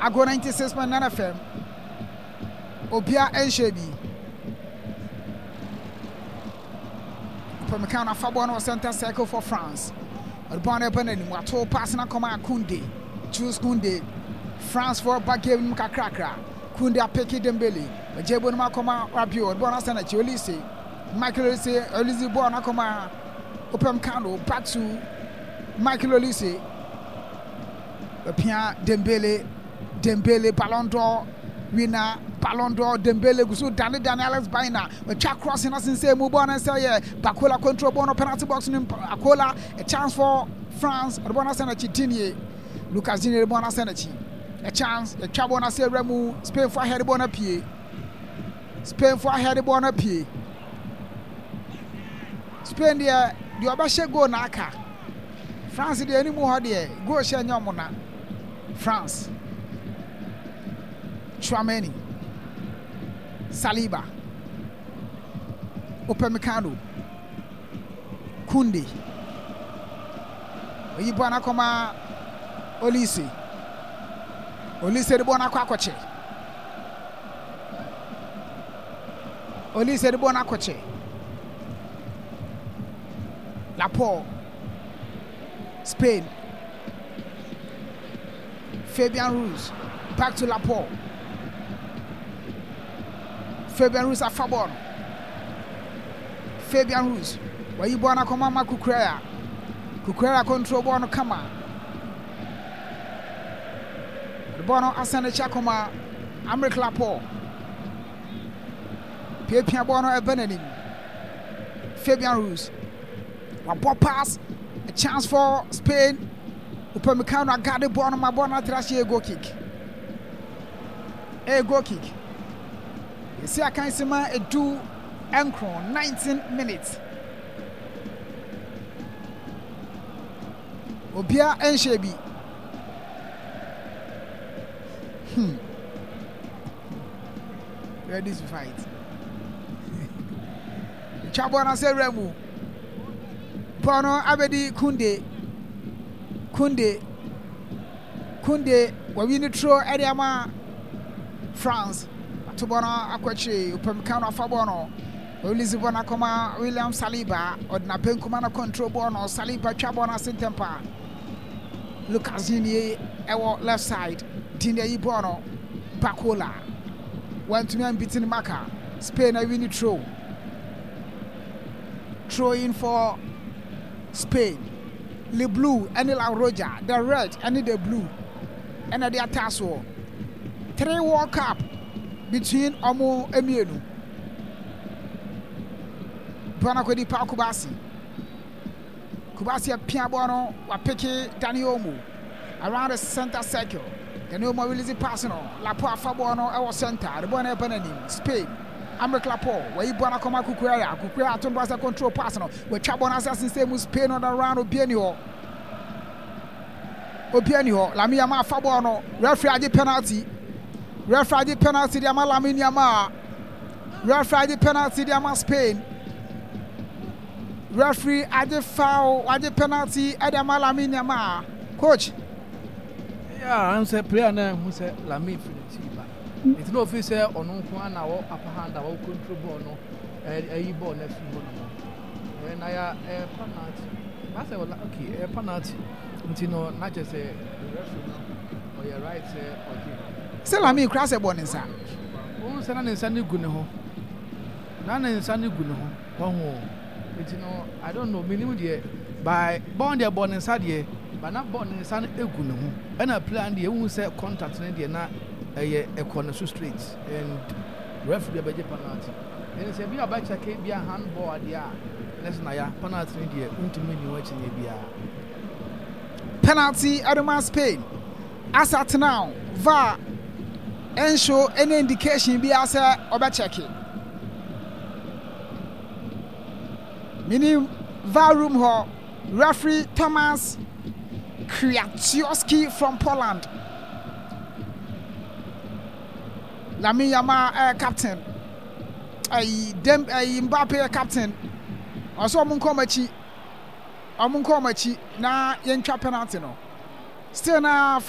Ago 96.9 FM. Obia Enshebi. Upamecano Fabono center circle for France. Albania Benin, Wato passing a command Kunde. Choose Kunde. France for back game Kakrakra. Kunde Apeki Dembele. Jebon Makoma Rabio, Bonasana Olise. Michael Olise, Olise Bonakoma. Upamecano back to Michael Olise. Pia Dembele Ballon d'Or winner. Ballon d'Or Dembele gusu Dani Alex Baina we track crossing us and say Mubona say Bakola control bono penalty box in Akola a chance for France Bona Senachi Dinie Lucas Dinie Bona Senachi a chance a Chabona say Remu Spain for head bona pie Spain there the Obashe go naka France the any more there go share nyomona France Chouameni Saliba Upamecano Kunde Oyibwana koma Olise de bona kwakoche Olise de bona kwakoche Laporte Spain Fabian Ruiz back to Laporte Fabian Ruiz a Fabon. Fabian Ruiz. Why you born a command Kukurea? Kukurea control bono kama. The bono asana chakoma Amrik Laporte. Pia bono e Benin. Fabian Ruiz. One ball pass. A chance for Spain. Upamecano got the bono my bono trashi a goal kick. A goal kick. You see, I can't see my do Encron 19 minutes. Obia Enshebi. Ready to fight. Chabona say Remu. Bono Abedi Kunde. We need to throw Ediama France. Tubona Akwachi, Upamecano Fabono, Olizibona Koma, William Saliba, or Napen Commander Control Bono, Saliba Chabona Sintempa, Lucas Dinie, our left side, Dinie Bono, Bakola, went to me and beating Maka, Spain, I win it throw in for Spain, the blue, and La Roja, the red, and the blue, and the Ataso, 3 World Cup. Between Omo Emienu Bona Kwedi Pa Kubasi a Piabono Wapeke Dani Omo around the center circle. The no more release personal Laporte Fabono our center the Bona Benin Spain Amrik Laporte where you Bona Koma Kukurea Tombrasa control personal where Chabona assassin same Spain on around Obienio Lamia Fabono referee penalty. Referee penalty Diama Lamine Yamal. Referee penalty Diama Spain. Referee ade foul ade penalty Diama Lamine Yamal. Coach. Yeah, I'm say player na who say Lamine Finichiba. It's no officer on one na wo upper hand na wo control ball no. Ball na fi no. Na ya penalty. I say okay, penalty. Ntino na just say referee no. Or your right say okay. Say Lamine cross a born inside. Oh, say na insani gu ne ho. Na insani gu ne ho. Ho. I don't know minimum there by born there born inside there, but not born inside egu ne ho. And I plan there who say contact ne there na a corner so straight and referee be penalty. And say be about check be a handball there. Let's na ya penalty there untimi ni watch ne bia. Penalty Adama Spain. As at now, VAR and show any indication be as a check it. Meaning VAR room ho referee Thomas Kwiatkowski from Poland. Lamine Yamal captain. Mbappe captain. Also Munkomachi. Na yentwa penalty no. Still na